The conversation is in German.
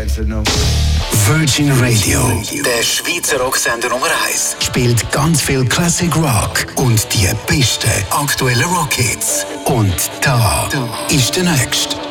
Einzelne. Virgin Radio, der Schweizer Rocksender Nummer 1, spielt ganz viel Classic Rock und die besten aktuellen Rockhits. Und da ist der Nächste.